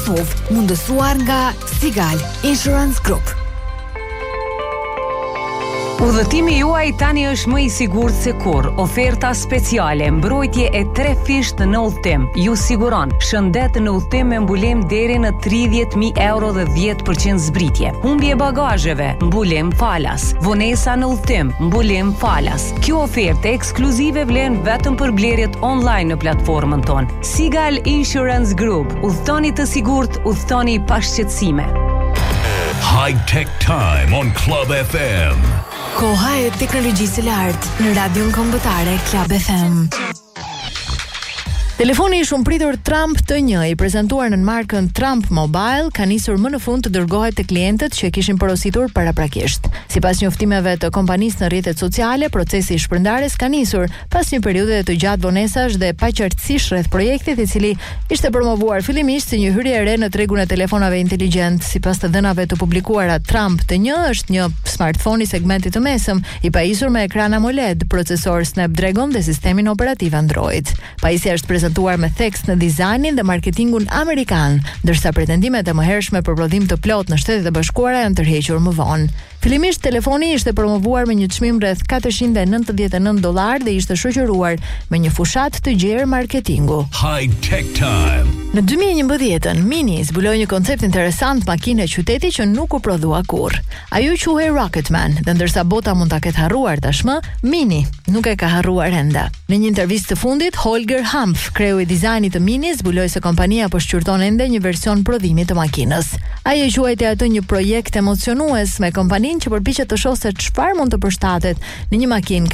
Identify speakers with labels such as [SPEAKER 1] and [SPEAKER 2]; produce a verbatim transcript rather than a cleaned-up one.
[SPEAKER 1] Kosovë, mundësuar nga Sigal Insurance Group.
[SPEAKER 2] Udhëtimi juaj tani është më i sigurt se kur. Oferta speciale, mbrojtje e tre fisht në udhëtim, ju siguron shëndet në udhëtim me mbulem deri në tridhjetë mijë euro dhe dhjetë përqind zbritje. Humbje bagazheve, mbulem falas. Vonesa në udhëtim, mbulem falas. Kjo ofertë ekskluzive vlen vetëm për blerjet online në platformën tonë. Sigal Insurance Group, udhëtoni të sigurt, udhëtoni pa shqetësime.
[SPEAKER 3] High Tech Time on Club F M.
[SPEAKER 1] Koha e teknologjisë së lartë në radion kombëtare Club F M.
[SPEAKER 4] Telefoni i shumë pritur Trump T një, i prezantuar në markën Trump Mobile, ka nisur më në fund të dërgohet te klientët që e kishin porositur paraprakisht. Sipas njoftimeve të kompanisë në rrjetet sociale, procesi i shpërndarjes ka nisur pas një periudhe të gjatë vonesash dhe paqartësish rreth projektit, i cili ishte promovuar fillimisht si një hyrje e re në tregun e telefonave inteligjent. Sipas të dhënave të publikuara, Trump T një është një smartphone i segmentit të mesëm, i pajisur me ekran AMOLED, procesor Snapdragon dhe sistemin operativ Android. Pajisja është me theks në dizajnin dhe marketingun amerikan, ndërsa pretendimet e mëhershme për prodhim të plot në Shtetet e Bashkuara janë tërhequr më vonë. Fillimisht telefoni ishte promovuar me një çmim rreth katërqind e nëntëdhjetë e nëntë dollar dhe ishte shoqëruar me një fushat të gjerë marketingu.
[SPEAKER 3] High Tech Time.
[SPEAKER 4] Në dy mijë e njëmbëdhjetë, Mini zbuloi një koncept interesant makine qyteti që nuk u prodhua kurrë. Ajo quhej Rocketman, dhe ndërsa bota mund ta ketë harruar tashmë, Mini nuk e ka harruar enda. Në një intervistë të fundit, Holger Humph, kreu i dizajnit të Mini, zbuloi se kompania po shqyrton ende një version prodhimi të makinës. Ai e quajti atë një projekt emocionues me kompaninë që përpiqet të shohë se çfarë mund të përshtatet në një makinë